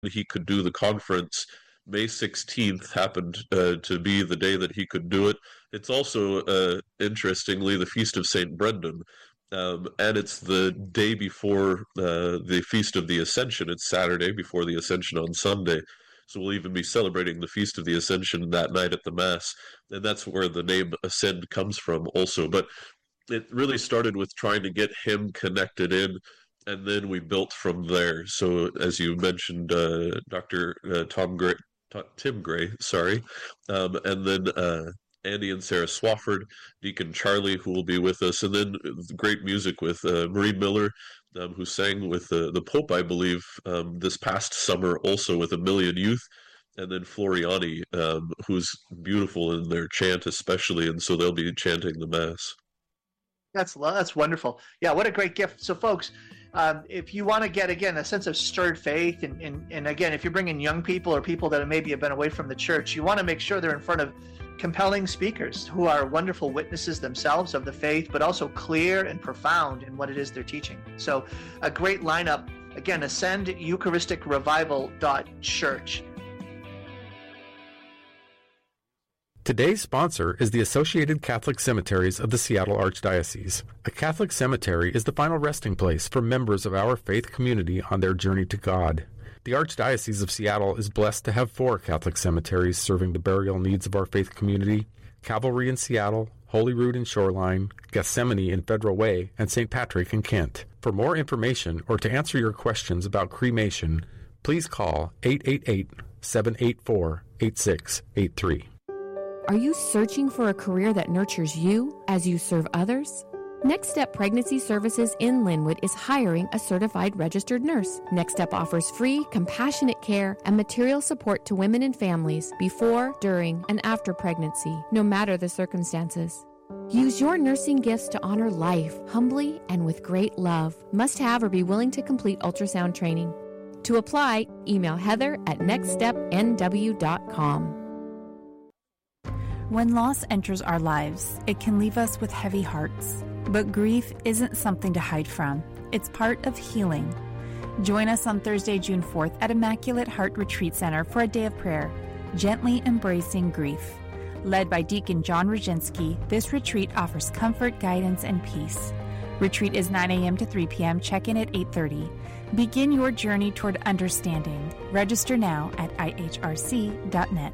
he could do the conference. May 16th happened to be the day that he could do it. It's also, interestingly, the Feast of St. Brendan. And it's the day before the Feast of the Ascension. It's Saturday before the Ascension on Sunday. So we'll even be celebrating the Feast of the Ascension that night at the Mass. And that's where the name Ascend comes from also. But it really started with trying to get him connected in, and then we built from there. So as you mentioned, Dr. Tim Gray, sorry, and then Andy and Sarah Swafford, Deacon Charlie, who will be with us, and then great music with Marie Miller, who sang with the Pope, I believe, this past summer, also with A Million Youth, and then Floriani, who's beautiful in their chant especially, and so they'll be chanting the Mass. That's wonderful. Yeah, what a great gift. So, folks, if you want to get, again, a sense of stirred faith, and again, if you're bringing young people or people that maybe have been away from the church, you want to make sure they're in front of compelling speakers who are wonderful witnesses themselves of the faith, but also clear and profound in what it is they're teaching. So a great lineup. Again, ascenducharisticrevival.church. Today's sponsor is the Associated Catholic Cemeteries of the Seattle Archdiocese. A Catholic cemetery is the final resting place for members of our faith community on their journey to God. The Archdiocese of Seattle is blessed to have 4 Catholic cemeteries serving the burial needs of our faith community: Calvary in Seattle, Holyrood in Shoreline, Gethsemane in Federal Way, and St. Patrick in Kent. For more information or to answer your questions about cremation, please call 888-784-8683. Are you searching for a career that nurtures you as you serve others? Next Step Pregnancy Services in Linwood is hiring a certified registered nurse. Next Step offers free, compassionate care and material support to women and families before, during, and after pregnancy, no matter the circumstances. Use your nursing gifts to honor life, humbly and with great love. Must have or be willing to complete ultrasound training. To apply, email heather@nextstepnw.com. When loss enters our lives, it can leave us with heavy hearts. But grief isn't something to hide from. It's part of healing. Join us on Thursday, June 4th at Immaculate Heart Retreat Center for a day of prayer, gently embracing grief. Led by Deacon John Roginski, this retreat offers comfort, guidance, and peace. Retreat is 9 a.m. to 3 p.m. Check-in at 8:30. Begin your journey toward understanding. Register now at ihrc.net.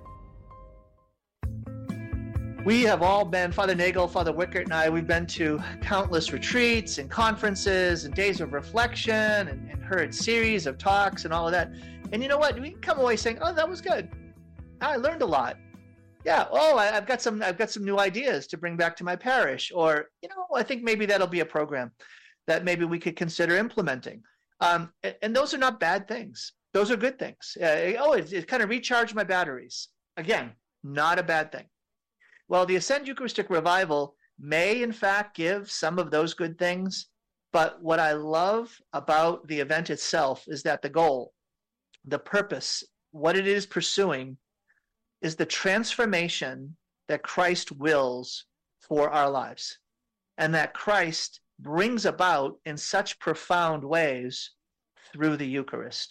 We have all been, Father Nagel, Father Wickert, and I, we've been to countless retreats and conferences and days of reflection and heard series of talks and all of that. And you know what? We come away saying, oh, that was good. I learned a lot. Yeah. Oh, I've got some new ideas to bring back to my parish. Or, I think maybe that'll be a program that maybe we could consider implementing. And those are not bad things. Those are good things. It kind of recharged my batteries. Again, not a bad thing. Well, the Ascend Eucharistic Revival may, in fact, give some of those good things. But what I love about the event itself is that the goal, the purpose, what it is pursuing is the transformation that Christ wills for our lives, and that Christ brings about in such profound ways through the Eucharist.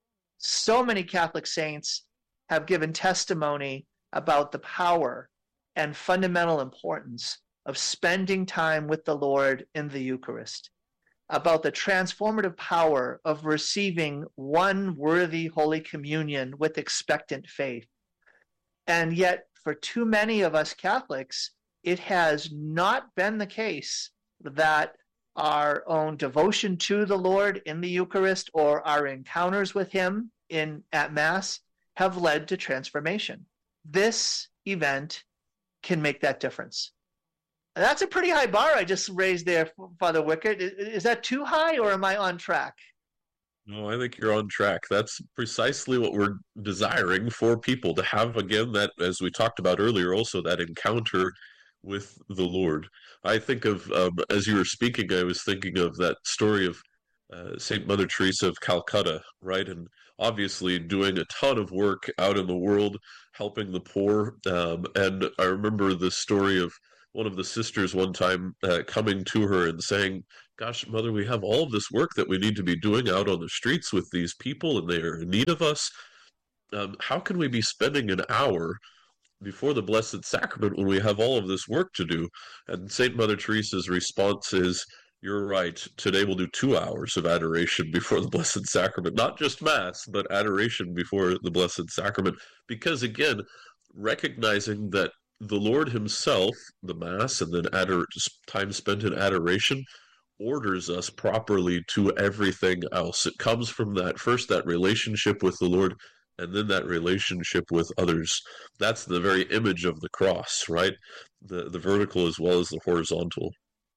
So many Catholic saints have given testimony about the power and fundamental importance of spending time with the Lord in the Eucharist, about the transformative power of receiving one worthy Holy Communion with expectant faith. And yet, for too many of us Catholics, it has not been the case that our own devotion to the Lord in the Eucharist or our encounters with Him at Mass have led to transformation. This event can make that difference. And that's a pretty high bar I just raised there, Father Wickert. Is that too high, or am I on track? No, I think you're on track. That's precisely what we're desiring for people to have, again, that, as we talked about earlier, also that encounter with the Lord. I think of, as you were speaking, I was thinking of that story of St. Mother Teresa of Calcutta, right? And obviously doing a ton of work out in the world, helping the poor. And I remember the story of one of the sisters one time coming to her and saying, gosh, Mother, we have all of this work that we need to be doing out on the streets with these people, and they are in need of us. How can we be spending an hour before the Blessed Sacrament when we have all of this work to do? And St. Mother Teresa's response is, you're right, today we'll do 2 hours of adoration before the Blessed Sacrament. Not just Mass, but adoration before the Blessed Sacrament. Because again, recognizing that the Lord himself, the Mass, and then time spent in adoration, orders us properly to everything else. It comes from that relationship with the Lord, and then that relationship with others. That's the very image of the cross, right? The vertical as well as the horizontal.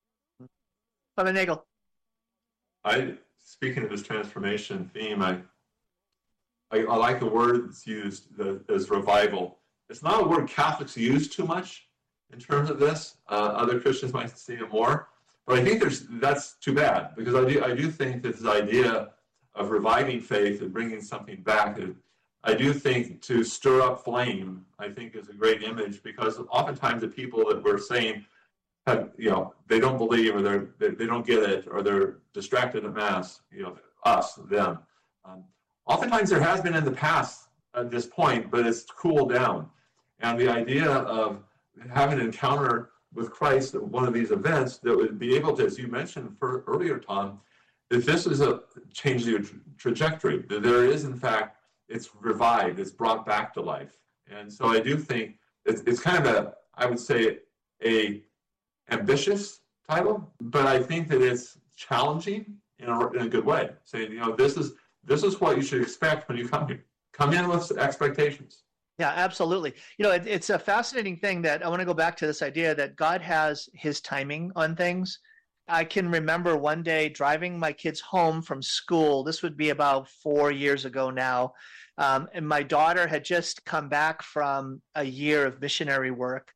Father Nagel. Speaking of this transformation theme, I like the word that's used as revival. It's not a word Catholics use too much in terms of this. Other Christians might see it more, but I think that's too bad, because I do think that this idea of reviving faith and bringing something back, I do think to stir up flame, I think is a great image, because oftentimes the people that we're saying they don't believe, or they don't get it, or they're distracted at Mass, them. Oftentimes there has been in the past at this point, but it's cooled down. And the idea of having an encounter with Christ at one of these events that would be able to, as you mentioned earlier, Tom, that this is a change the trajectory, that there is, in fact, it's revived, it's brought back to life. And so I do think it's kind of I would say, a ambitious title, but I think that it's challenging in a good way. Saying, this is what you should expect when you come here. Come in with expectations. Yeah, absolutely. It's a fascinating thing that I want to go back to this idea that God has his timing on things. I can remember one day driving my kids home from school. This would be about 4 years ago now. And my daughter had just come back from a year of missionary work.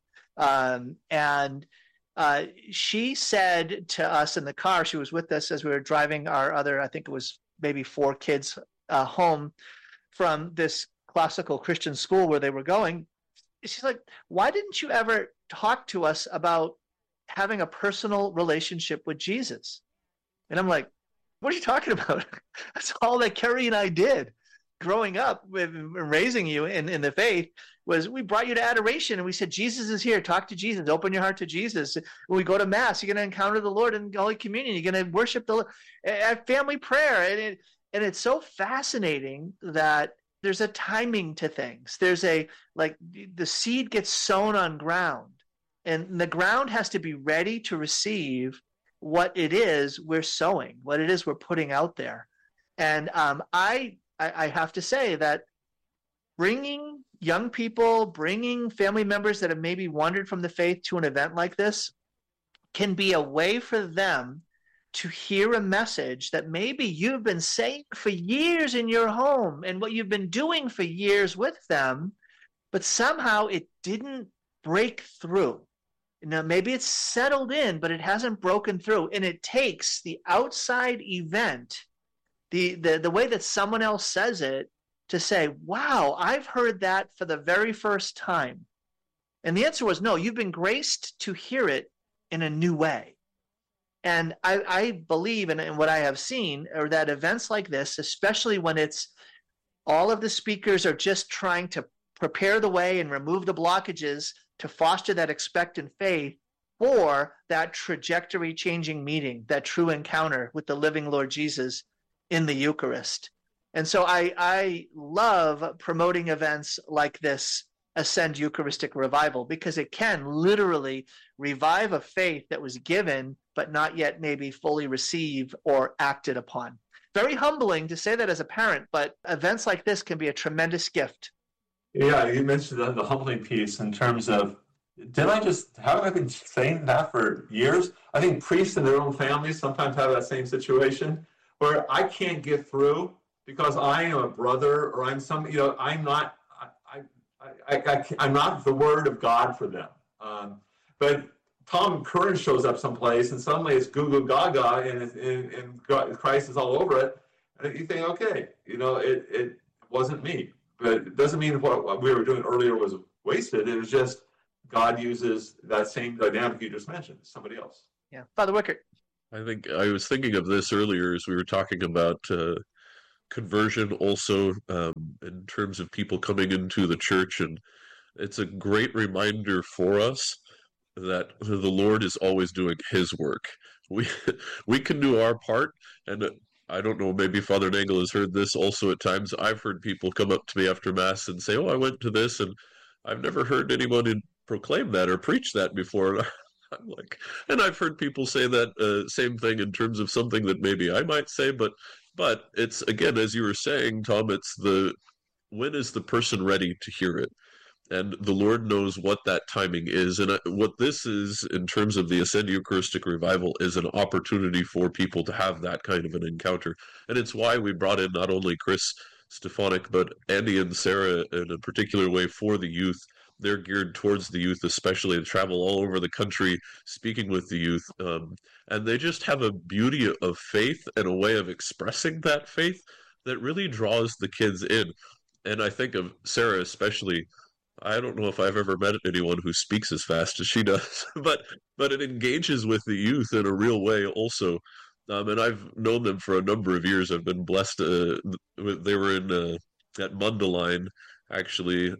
She said to us in the car, she was with us as we were driving our other, I think it was maybe 4 kids home from this classical Christian school where they were going. She's like, why didn't you ever talk to us about having a personal relationship with Jesus? And I'm like, what are you talking about? That's all that Carrie and I did growing up with raising you in the faith. Was we brought you to adoration and we said, Jesus is here. Talk to Jesus. Open your heart to Jesus. When we go to Mass, you're going to encounter the Lord in Holy Communion. You're going to worship the Lord at family prayer. And it's so fascinating that there's a timing to things. There's the seed gets sown on ground, and the ground has to be ready to receive what it is we're sowing, what it is we're putting out there. And I have to say that bringing young people, bringing family members that have maybe wandered from the faith to an event like this can be a way for them to hear a message that maybe you've been saying for years in your home and what you've been doing for years with them, but somehow it didn't break through. Now, maybe it's settled in, but it hasn't broken through. And it takes the outside event, the way that someone else says it, to say, wow, I've heard that for the very first time. And the answer was no, you've been graced to hear it in a new way. And I believe in what I have seen are that events like this, especially when it's all of the speakers are just trying to prepare the way and remove the blockages to foster that expectant faith for that trajectory changing meeting, that true encounter with the living Lord Jesus in the Eucharist. And so I love promoting events like this Ascend Eucharistic Revival, because it can literally revive a faith that was given but not yet maybe fully received or acted upon. Very humbling to say that as a parent, but events like this can be a tremendous gift. Yeah, you mentioned the humbling piece in terms of, haven't I been saying that for years? I think priests in their own families sometimes have that same situation where I can't get through because I am a brother, or I'm I'm not the word of God for them. But Tom Curran shows up someplace, and suddenly it's goo goo gaga, and Christ is all over it. And you think, okay, it wasn't me. But it doesn't mean what we were doing earlier was wasted. It was just God uses that same dynamic you just mentioned, somebody else. Yeah. Father Wickert. I think I was thinking of this earlier as we were talking about conversion also in terms of people coming into the church. And it's a great reminder for us that the Lord is always doing his work. We we can do our part, and I don't know, maybe Father Nagel has heard this also at times. I've heard people come up to me after Mass and say, "Oh, I went to this," and I've never heard anyone proclaim that or preach that before. And I'm like, and I've heard people say that same thing in terms of something that maybe I might say, but it's, again, as you were saying, Tom, it's when is the person ready to hear it? And the Lord knows what that timing is. And what this is, in terms of the Ascend Eucharistic Revival, is an opportunity for people to have that kind of an encounter. And it's why we brought in not only Chris Stefanik, but Andy and Sarah in a particular way for the youth. They're geared towards the youth, especially. They travel all over the country speaking with the youth. And they just have a beauty of faith and a way of expressing that faith that really draws the kids in. And I think of Sarah especially. I don't know if I've ever met anyone who speaks as fast as she does, but it engages with the youth in a real way also. And I've known them for a number of years. I've been blessed. They were at Mundelein, actually.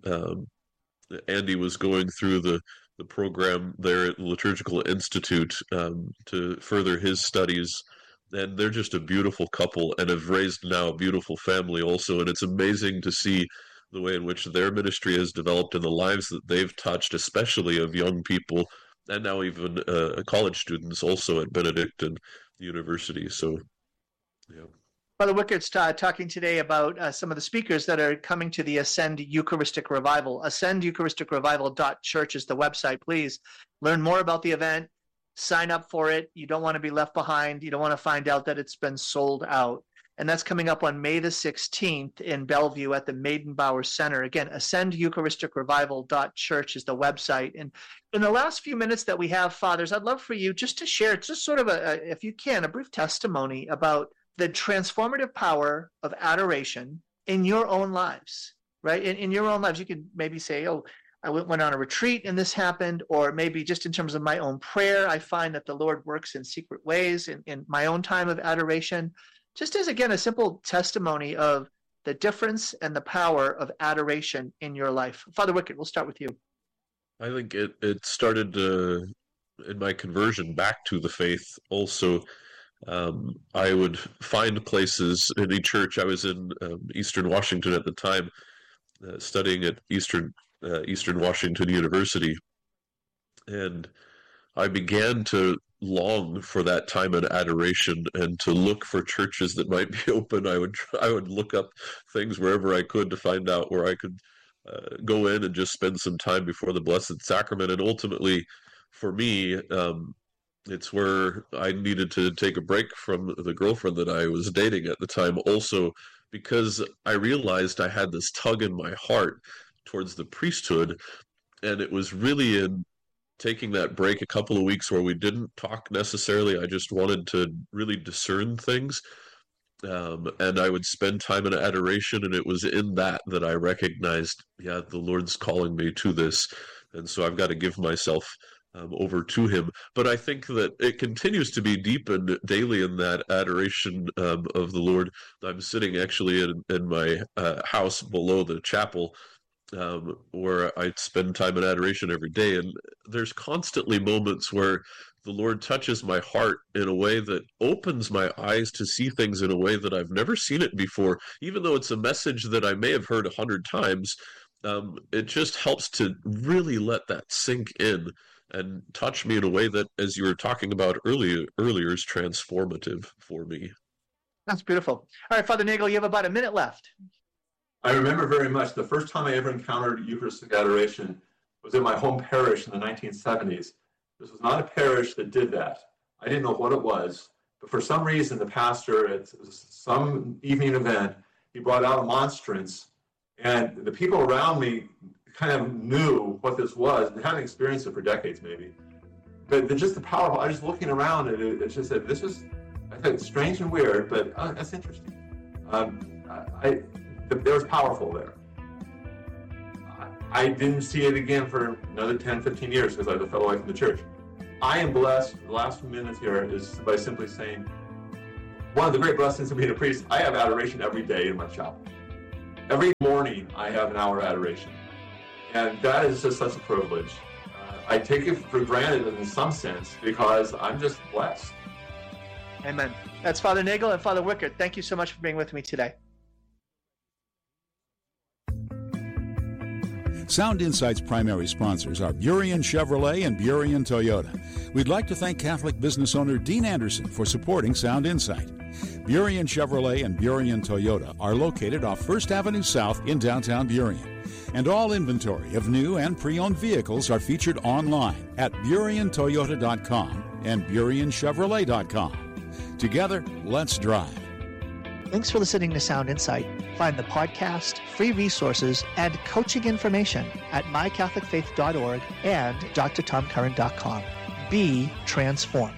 Andy was going through the program there at the Liturgical Institute to further his studies. And they're just a beautiful couple and have raised now a beautiful family also. And it's amazing to see the way in which their ministry has developed and the lives that they've touched, especially of young people, and now even college students also at Benedictine University. So, yeah. Father Wickert's talking today about some of the speakers that are coming to the Ascend Eucharistic Revival. AscendEucharisticRevival.church is the website. Please learn more about the event. Sign up for it. You don't want to be left behind. You don't want to find out that it's been sold out. And that's coming up on May the 16th in Bellevue at the Maidenbauer Center. Again, AscendEucharisticRevival.church is the website. And in the last few minutes that we have, Fathers, I'd love for you just to share, just sort of if you can, a brief testimony about the transformative power of adoration in your own lives, right? In your own lives, you could maybe say, oh, I went on a retreat and this happened, or maybe just in terms of my own prayer, I find that the Lord works in secret ways in my own time of adoration. Just as, again, a simple testimony of the difference and the power of adoration in your life. Father Wickert, we'll start with you. I think it started in my conversion back to the faith also. I would find places in a church. I was in Eastern Washington at the time, studying at Eastern Washington University, and I began to long for that time in adoration and to look for churches that might be open. I would look up things wherever I could to find out where I could go in and just spend some time before the Blessed Sacrament. And ultimately, for me, it's where I needed to take a break from the girlfriend that I was dating at the time also, because I realized I had this tug in my heart towards the priesthood, and it was really in taking that break a couple of weeks where we didn't talk necessarily. I just wanted to really discern things. And I would spend time in adoration, and it was in that I recognized, yeah, the Lord's calling me to this. And so I've got to give myself over to him. But I think that it continues to be deepened daily in that adoration of the Lord. I'm sitting actually in my house below the chapel, where I spend time in adoration every day. And there's constantly moments where the Lord touches my heart in a way that opens my eyes to see things in a way that I've never seen it before. Even though it's a message that I may have heard 100 times, it just helps to really let that sink in and touch me in a way that, as you were talking about earlier, is transformative for me. That's beautiful. All right, Father Nagel, you have about a minute left. I remember very much the first time I ever encountered Eucharistic adoration was in my home parish in the 1970s. This was not a parish that did that. I didn't know what it was, but for some reason the pastor at some evening event, he brought out a monstrance, and the people around me kind of knew what this was and hadn't experienced it for decades maybe. But just the power of, I was looking around and it just said, this is, I thought, strange and weird, but that's interesting. There was powerful there. I didn't see it again for another 10, 15 years because I fell away from the church. I am blessed. The last few minutes here is by simply saying, one of the great blessings of being a priest, I have adoration every day in my chapel. Every morning, I have an hour of adoration. And that is just such a privilege. I take it for granted in some sense because I'm just blessed. Amen. That's Father Nagel and Father Wickert. Thank you so much for being with me today. Sound Insight's primary sponsors are Burien Chevrolet and Burien Toyota. We'd like to thank Catholic business owner Dean Anderson for supporting Sound Insight. Burien Chevrolet and Burien Toyota are located off 1st Avenue South in downtown Burien. And all inventory of new and pre-owned vehicles are featured online at BurienToyota.com and BurienChevrolet.com. Together, let's drive. Thanks for listening to Sound Insight. Find the podcast, free resources, and coaching information at mycatholicfaith.org and drtomcurran.com. Be transformed.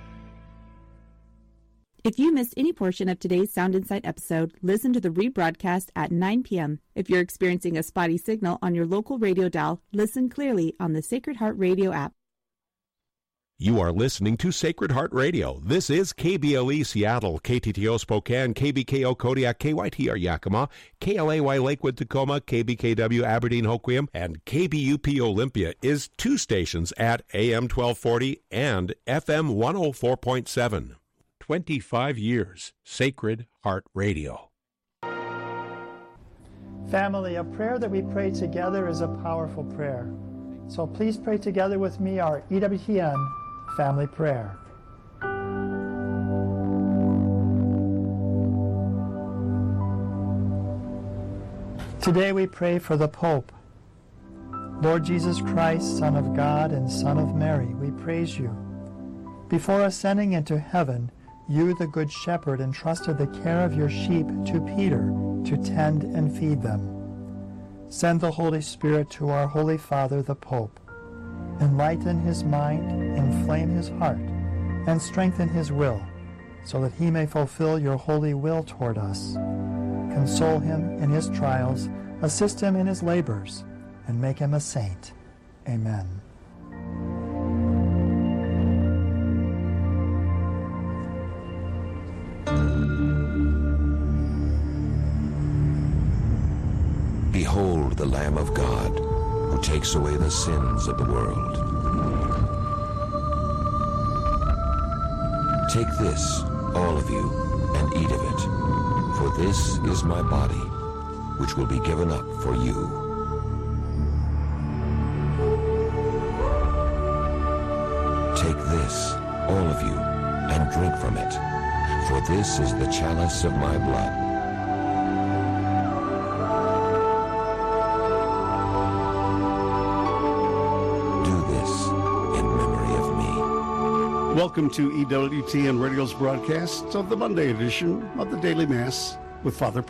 If you missed any portion of today's Sound Insight episode, listen to the rebroadcast at 9 p.m. If you're experiencing a spotty signal on your local radio dial, listen clearly on the Sacred Heart Radio app. You are listening to Sacred Heart Radio. This is KBLE Seattle, KTTO Spokane, KBKO Kodiak, KYTR Yakima, KLAY Lakewood Tacoma, KBKW Aberdeen Hoquiam, and KBUP Olympia is 2 stations at AM 1240 and FM 104.7. 25 years, Sacred Heart Radio. Family, a prayer that we pray together is a powerful prayer. So please pray together with me our EWTN family prayer. Today we pray for the Pope. Lord Jesus Christ, Son of God and Son of Mary, we praise you. Before ascending into heaven, you, the Good Shepherd, entrusted the care of your sheep to Peter to tend and feed them. Send the Holy Spirit to our Holy Father, the Pope. Enlighten his mind, inflame his heart, and strengthen his will, so that he may fulfill your holy will toward us. Console him in his trials, assist him in his labors, and make him a saint. Amen. Behold the Lamb of God, who takes away the sins of the world. Take this, all of you, and eat of it, for this is my body, which will be given up for you. Take this, all of you, and drink from it, for this is the chalice of my blood. Welcome to EWTN Radio's broadcast of the Monday edition of the Daily Mass with Father